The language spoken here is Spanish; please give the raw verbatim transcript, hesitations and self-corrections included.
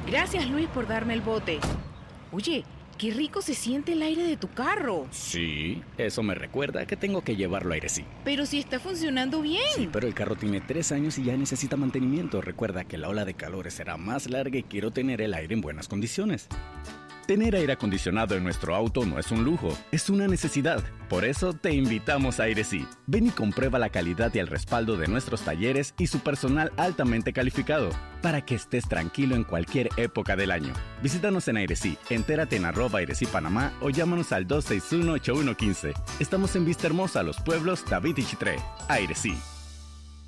Gracias, Luis, por darme el bote. Oye, qué rico se siente el aire de tu carro. Sí, eso me recuerda que tengo que llevarlo a Airesí. Pero si está funcionando bien. Sí, pero el carro tiene tres años y ya necesita mantenimiento. Recuerda que la ola de calor será más larga y quiero tener el aire en buenas condiciones. Tener aire acondicionado en nuestro auto no es un lujo, es una necesidad. Por eso te invitamos a Airesí. Ven y comprueba la calidad y el respaldo de nuestros talleres y su personal altamente calificado, para que estés tranquilo en cualquier época del año. Visítanos en Airesí, entérate en arroba Airesí Panamá o llámanos al dos seis uno, ocho uno uno cinco. Estamos en Vista Hermosa, Los Pueblos, David y Chitré. Airesí.